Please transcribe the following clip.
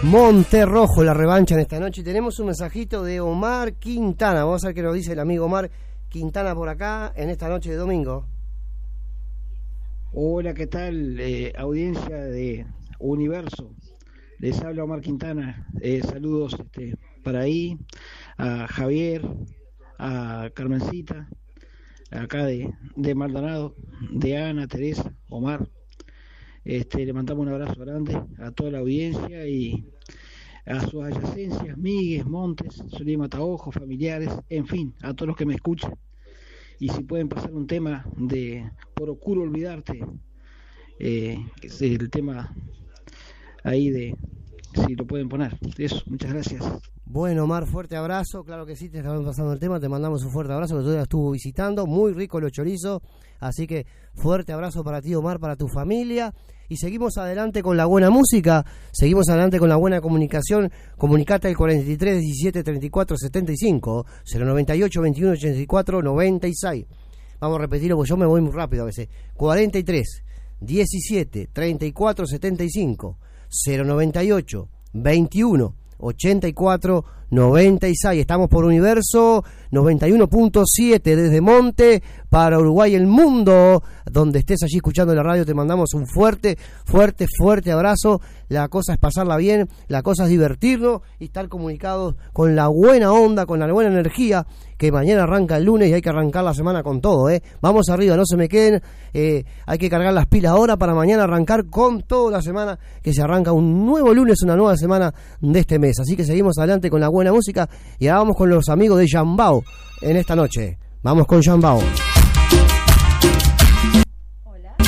Monterrojo, la revancha en esta noche. Tenemos un mensajito de Omar Quintana. Vamos a ver qué nos dice el amigo Omar Quintana por acá en esta noche de domingo. Hola, ¿qué tal? Audiencia de Universo. Les habla Omar Quintana. Saludos para ahí, a Javier, a Carmencita, acá de Maldonado, de Ana, Teresa, Omar. Le mandamos un abrazo grande a toda la audiencia y a sus adyacencias, Migues, Montes, Solís Mataojo, familiares, en fin, a todos los que me escuchan. Y si pueden pasar un tema de Procuro Olvidarte, que es el tema ahí de, si lo pueden poner. Eso, muchas gracias. Bueno, Omar, fuerte abrazo. Claro que sí, te estamos pasando el tema, te mandamos un fuerte abrazo, que todavía estuvo visitando, muy rico los chorizos, así que fuerte abrazo para ti, Omar, para tu familia. Y seguimos adelante con la buena música, seguimos adelante con la buena comunicación. Comunicate al 43 17 34 75 098 21 84 96. Vamos a repetirlo porque yo me voy muy rápido a veces. 43 17 34 75 098 21 84 96. Estamos por Universo 91.7 desde Monte para Uruguay, el mundo. Donde estés allí escuchando la radio, te mandamos un fuerte abrazo. La cosa es pasarla bien, la cosa es divertirnos y estar comunicados con la buena onda, con la buena energía, que mañana arranca el lunes y hay que arrancar la semana con todo, Vamos arriba, no se me queden, hay que cargar las pilas ahora para mañana arrancar con toda la semana, que se arranca un nuevo lunes, una nueva semana de este mes. Así que seguimos adelante con la buena música y ahora vamos con los amigos de Jambao en esta noche. Vamos con Jambao.